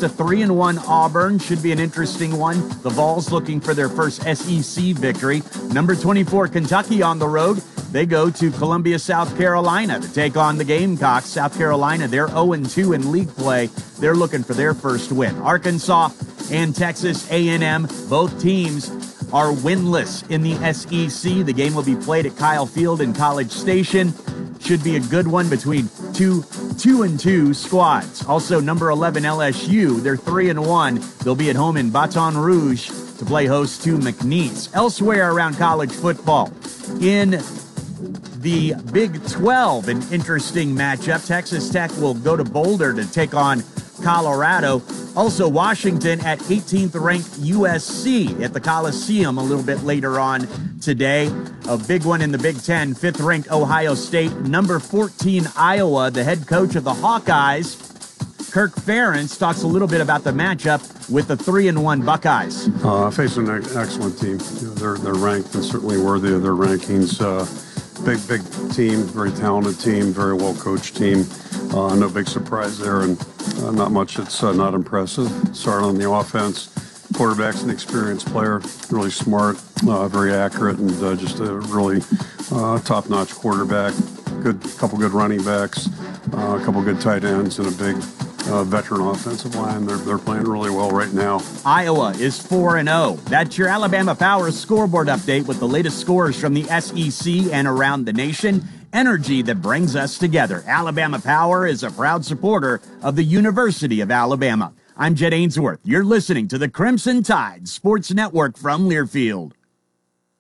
to 3-1 Auburn. Should be an interesting one. The Vols looking for their first SEC victory. Number 24 Kentucky on the road. They go to Columbia, South Carolina to take on the Gamecocks. South Carolina, they're 0-2 in league play. They're looking for their first win. Arkansas and Texas A&M, both teams are winless in the SEC. The game will be played at Kyle Field in College Station. Should be a good one between two 2-2 squads. Also, number 11 LSU, they're 3-1. They'll be at home in Baton Rouge to play host to McNeese. Elsewhere around college football, in the Big 12, an interesting matchup. Texas Tech will go to Boulder to take on Colorado. Also, Washington at 18th ranked USC at the Coliseum a little bit later on today. A big one in the Big 10, 5th ranked Ohio State, number 14 Iowa. The head coach of the Hawkeyes, Kirk Ferentz, talks a little bit about the matchup with the 3-1 Buckeyes. Facing an excellent team. They're ranked and certainly worthy of their rankings. Big team, very talented team, very well-coached team. No big surprise there, and not much that's not impressive. Starting on the offense, quarterback's an experienced player, really smart, very accurate, and just a really top-notch quarterback. Couple good running backs, a couple good tight ends, and a big veteran offensive line. They're playing really well right now. Iowa is 4-0. That's your Alabama Power scoreboard update with the latest scores from the SEC and around the nation. Energy that brings us together. Alabama Power is a proud supporter of the University of Alabama. I'm Jed Ainsworth. You're listening to the Crimson Tide Sports Network from Learfield.